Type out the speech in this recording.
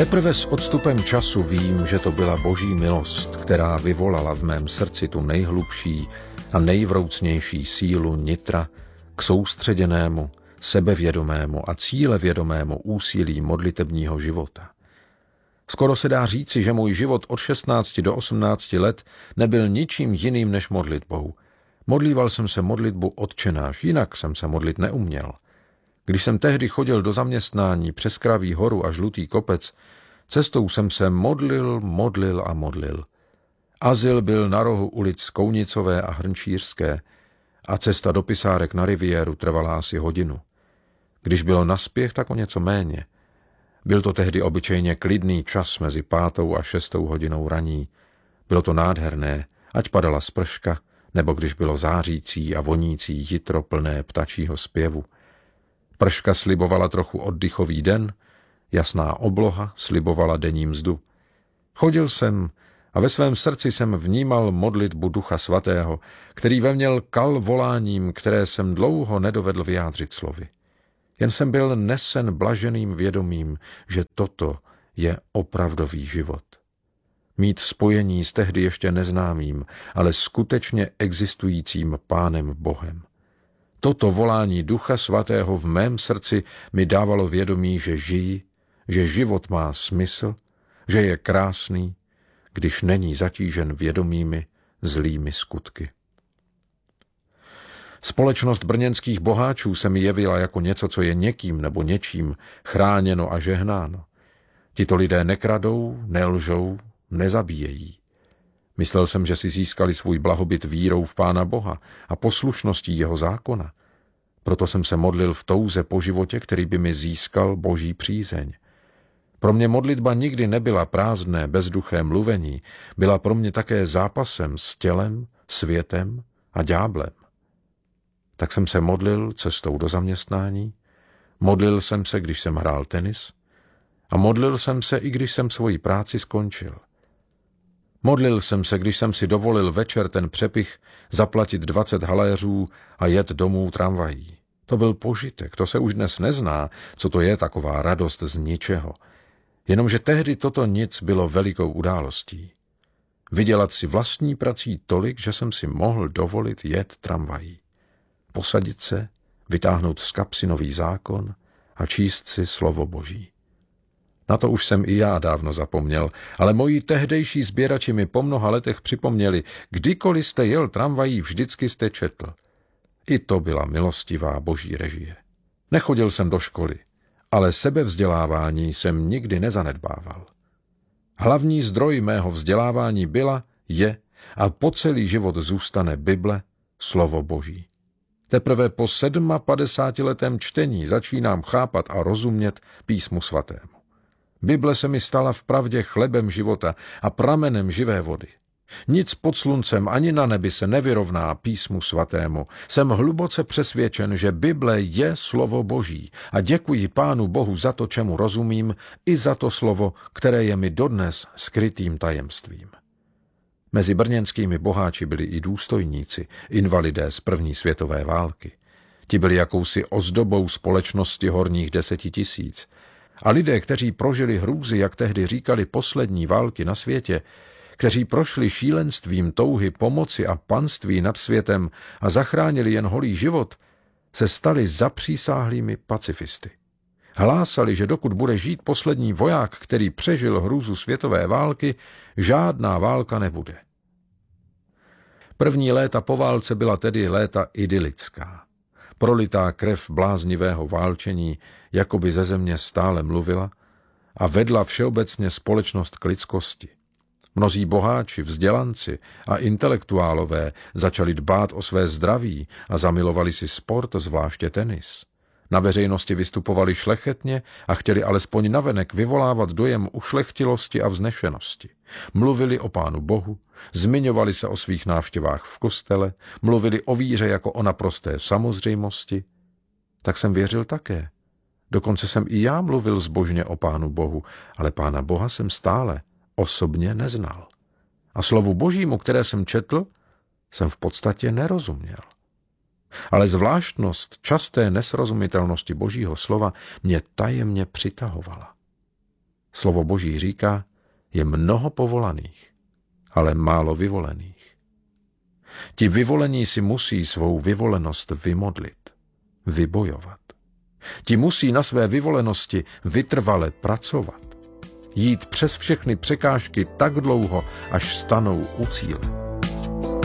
Teprve s odstupem času vím, že to byla boží milost, která vyvolala v mém srdci tu nejhlubší a nejvroucnější sílu nitra k soustředěnému, sebevědomému a cílevědomému úsilí modlitebního života. Skoro se dá říci, že můj život od 16 do 18 let nebyl ničím jiným než modlitbou. Modlíval jsem se modlitbu Otčenáš, jinak jsem se modlit neuměl. Když jsem tehdy chodil do zaměstnání přes Kraví horu a Žlutý kopec, cestou jsem se modlil. Azyl byl na rohu ulic Kounicové a Hrnčířské a cesta do Pisárek na riviéru trvala asi hodinu. Když bylo naspěch, tak o něco méně. Byl to tehdy obyčejně klidný čas mezi 5. a 6. hodinou raní. Bylo to nádherné, ať padala sprška, nebo když bylo zářící a vonící jitro plné ptačího zpěvu. Prška slibovala trochu oddychový den, jasná obloha slibovala denní mzdu. Chodil jsem a ve svém srdci jsem vnímal modlitbu Ducha Svatého, který ve mně kal voláním, které jsem dlouho nedovedl vyjádřit slovy. Jen jsem byl nesen blaženým vědomím, že toto je opravdový život. Mít spojení s tehdy ještě neznámým, ale skutečně existujícím Pánem Bohem. Toto volání Ducha Svatého v mém srdci mi dávalo vědomí, že žiji, že život má smysl, že je krásný, když není zatížen vědomými zlými skutky. Společnost brněnských boháčů se mi jevila jako něco, co je někým nebo něčím chráněno a žehnáno. Tito lidé nekradou, nelžou, nezabíjejí. Myslel jsem, že si získali svůj blahobyt vírou v Pána Boha a poslušností jeho zákona. Proto jsem se modlil v touze po životě, který by mi získal boží přízeň. Pro mě modlitba nikdy nebyla prázdné, bezduché mluvení, byla pro mě také zápasem s tělem, světem a ďáblem. Tak jsem se modlil cestou do zaměstnání, modlil jsem se, když jsem hrál tenis a modlil jsem se, i když jsem svoji práci skončil. Modlil jsem se, když jsem si dovolil večer ten přepich zaplatit 20 haléřů a jet domů tramvají. To byl požitek, to se už dnes nezná, co to je taková radost z ničeho. Jenomže tehdy toto nic bylo velikou událostí. Vydělat si vlastní prací tolik, že jsem si mohl dovolit jet tramvají. Posadit se, vytáhnout z kapsy nový zákon a číst si slovo Boží. Na to už jsem i já dávno zapomněl, ale moji tehdejší sběrači mi po mnoha letech připomněli, kdykoliv jste jel tramvají, vždycky jste četl. I to byla milostivá boží režie. Nechodil jsem do školy, ale sebevzdělávání jsem nikdy nezanedbával. Hlavní zdroj mého vzdělávání byla, je a po celý život zůstane Bible, slovo Boží. Teprve po 57letém čtení začínám chápat a rozumět písmu svatému. Bible se mi stala vpravdě chlebem života a pramenem živé vody. Nic pod sluncem ani na nebi se nevyrovná písmu svatému. Jsem hluboce přesvědčen, že Bible je slovo Boží a děkuji Pánu Bohu za to, čemu rozumím, i za to slovo, které je mi dodnes skrytým tajemstvím. Mezi brněnskými boháči byli i důstojníci, invalidé z první světové války. Ti byli jakousi ozdobou společnosti horních 10 000. A lidé, kteří prožili hrůzy, jak tehdy říkali, poslední války na světě, kteří prošli šílenstvím touhy pomoci a panství nad světem a zachránili jen holý život, se stali zapřísáhlými pacifisty. Hlásali, že dokud bude žít poslední voják, který přežil hrůzu světové války, žádná válka nebude. První léta po válce byla tedy léta idylická. Prolitá krev bláznivého válčení jakoby ze země stále mluvila a vedla všeobecně společnost k lidskosti. Mnozí boháči, vzdělanci a intelektuálové začali dbát o své zdraví a zamilovali si sport, zvláště tenis. Na veřejnosti vystupovali šlechetně a chtěli alespoň navenek vyvolávat dojem ušlechtilosti a vznešenosti. Mluvili o Pánu Bohu, zmiňovali se o svých návštěvách v kostele, mluvili o víře jako o naprosté samozřejmosti. Tak jsem věřil také. Dokonce jsem i já mluvil zbožně o Pánu Bohu, ale Pána Boha jsem stále osobně neznal. A slovu Božímu, které jsem četl, jsem v podstatě nerozuměl. Ale zvláštnost časté nesrozumitelnosti Božího slova mě tajemně přitahovala. Slovo Boží říká, je mnoho povolaných, ale málo vyvolených. Ti vyvolení si musí svou vyvolenost vymodlit, vybojovat. Ti musí na své vyvolenosti vytrvale pracovat, jít přes všechny překážky tak dlouho, až stanou u cíle.